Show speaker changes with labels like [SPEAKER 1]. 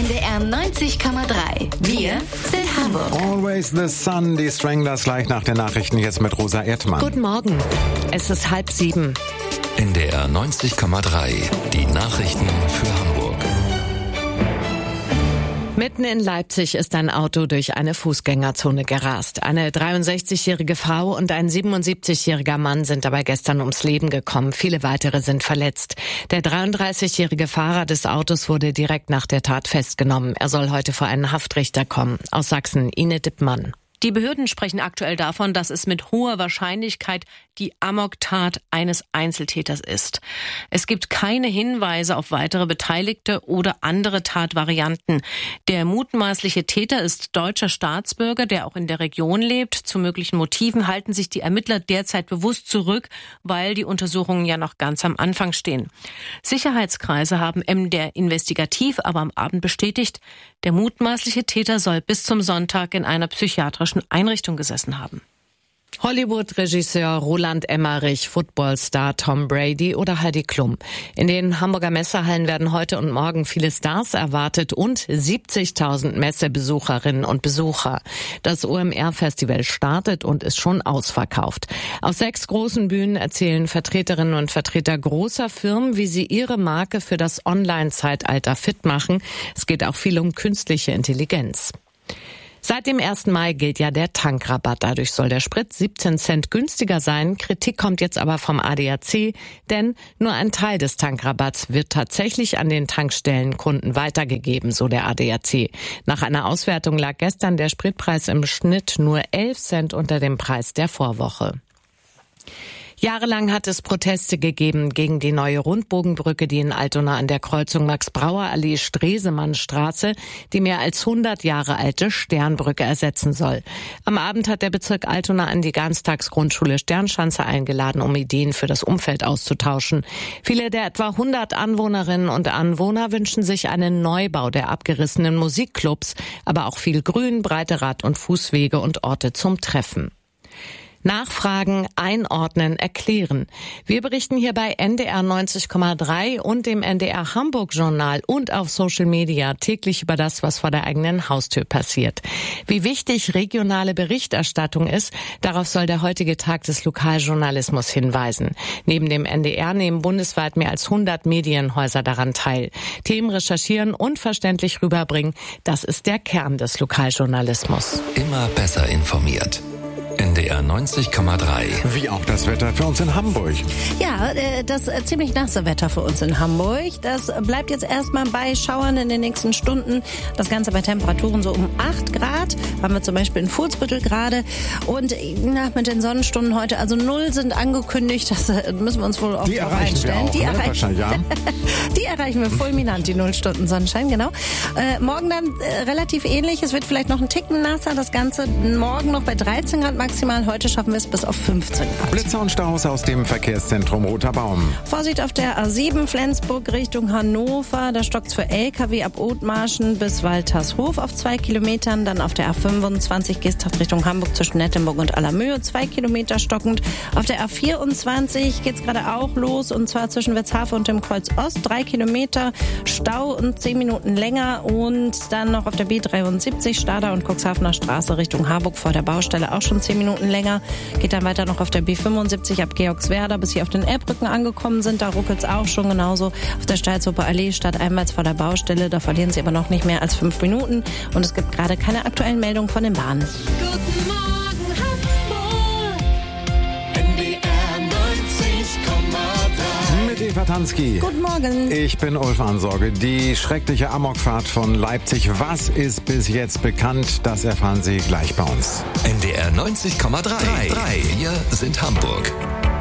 [SPEAKER 1] NDR 90,3. Wir sind Hamburg.
[SPEAKER 2] Always the Sun, die Stranglers gleich nach den Nachrichten, jetzt mit Rosa Erdmann.
[SPEAKER 3] Guten Morgen, es ist 6:30.
[SPEAKER 4] NDR 90,3, die Nachrichten für Hamburg.
[SPEAKER 3] Mitten in Leipzig ist ein Auto durch eine Fußgängerzone gerast. Eine 63-jährige Frau und ein 77-jähriger Mann sind dabei gestern ums Leben gekommen. Viele weitere sind verletzt. Der 33-jährige Fahrer des Autos wurde direkt nach der Tat festgenommen. Er soll heute vor einen Haftrichter kommen. Aus Sachsen, Ine Dippmann.
[SPEAKER 5] Die Behörden sprechen aktuell davon, dass es mit hoher Wahrscheinlichkeit die Amoktat eines Einzeltäters ist. Es gibt keine Hinweise auf weitere Beteiligte oder andere Tatvarianten. Der mutmaßliche Täter ist deutscher Staatsbürger, der auch in der Region lebt. Zu möglichen Motiven halten sich die Ermittler derzeit bewusst zurück, weil die Untersuchungen ja noch ganz am Anfang stehen. Sicherheitskreise haben MDR investigativ aber am Abend bestätigt, der mutmaßliche Täter soll bis zum Sonntag in einer psychiatrischen Einrichtung gesessen haben.
[SPEAKER 3] Hollywood-Regisseur Roland Emmerich, Footballstar Tom Brady oder Heidi Klum. In den Hamburger Messehallen werden heute und morgen viele Stars erwartet und 70.000 Messebesucherinnen und Besucher. Das OMR-Festival startet und ist schon ausverkauft. Auf 6 großen Bühnen erzählen Vertreterinnen und Vertreter großer Firmen, wie sie ihre Marke für das Online-Zeitalter fit machen. Es geht auch viel um künstliche Intelligenz. Seit dem 1. Mai gilt ja der Tankrabatt. Dadurch soll der Sprit 17 Cent günstiger sein. Kritik kommt jetzt aber vom ADAC, denn nur ein Teil des Tankrabatts wird tatsächlich an den Tankstellenkunden weitergegeben, so der ADAC. Nach einer Auswertung lag gestern der Spritpreis im Schnitt nur 11 Cent unter dem Preis der Vorwoche. Jahrelang hat es Proteste gegeben gegen die neue Rundbogenbrücke, die in Altona an der Kreuzung Max-Brauer-Allee-Stresemannstraße die mehr als 100 Jahre alte Sternbrücke ersetzen soll. Am Abend hat der Bezirk Altona an die Ganztagsgrundschule Sternschanze eingeladen, um Ideen für das Umfeld auszutauschen. Viele der etwa 100 Anwohnerinnen und Anwohner wünschen sich einen Neubau der abgerissenen Musikclubs, aber auch viel Grün, breite Rad- und Fußwege und Orte zum Treffen. Nachfragen, einordnen, erklären. Wir berichten hier bei NDR 90,3 und dem NDR Hamburg Journal und auf Social Media täglich über das, was vor der eigenen Haustür passiert. Wie wichtig regionale Berichterstattung ist, darauf soll der heutige Tag des Lokaljournalismus hinweisen. Neben dem NDR nehmen bundesweit mehr als 100 Medienhäuser daran teil. Themen recherchieren und verständlich rüberbringen, das ist der Kern des Lokaljournalismus.
[SPEAKER 4] Immer besser informiert. NDR 90,3.
[SPEAKER 2] Wie auch das Wetter für uns in Hamburg.
[SPEAKER 6] Ja, das ziemlich nasse Wetter für uns in Hamburg. Das bleibt jetzt erstmal bei Schauern in den nächsten Stunden. Das Ganze bei Temperaturen so um 8 Grad. Haben wir zum Beispiel in Fuhlsbüttel gerade. Und mit den Sonnenstunden heute, also 0 sind angekündigt. Das müssen wir uns wohl auch drauf einstellen.
[SPEAKER 2] Die erreichen wir auch,
[SPEAKER 6] Die erreichen wir fulminant, die 0 Stunden Sonnenschein, genau. Morgen dann relativ ähnlich. Es wird vielleicht noch ein Ticken nasser. Das Ganze morgen noch bei 13 Grad maximal. Heute schaffen wir es bis auf 15 Grad.
[SPEAKER 2] Blitzer und Staus aus dem Verkehrszentrum Roter Baum.
[SPEAKER 6] Vorsicht auf der A7 Flensburg Richtung Hannover. Da stockt's für LKW ab Othmarschen bis Waltershof auf 2 Kilometern. Dann auf der A25 Geesthacht Richtung Hamburg zwischen Nettenburg und Allermöhe 2 Kilometer stockend. Auf der A24 geht's gerade auch los und zwar zwischen Wetzhafen und dem Kreuz Ost 3 Kilometer Stau und 10 Minuten länger. Und dann noch auf der B73 Stadler und Cuxhavener Straße Richtung Harburg vor der Baustelle auch schon 10 Minuten länger. Geht dann weiter noch auf der B75 ab Georgswerda, bis hier auf den Elbbrücken angekommen sind. Da ruckelt's auch schon genauso. Auf der Steilshofer Allee stadteinwärts vor der Baustelle. Da verlieren Sie aber noch nicht mehr als 5 Minuten. Und es gibt gerade keine aktuellen Meldungen von den Bahnen.
[SPEAKER 1] Guten Morgen, Hamburg. NDR 90,3.
[SPEAKER 2] Mit Eva Tansky.
[SPEAKER 6] Guten Morgen.
[SPEAKER 2] Ich bin Ulf Ansorge. Die schreckliche Amokfahrt von Leipzig. Was ist bis jetzt bekannt? Das erfahren Sie gleich bei uns.
[SPEAKER 4] NDR 90,3. Wir sind Hamburg.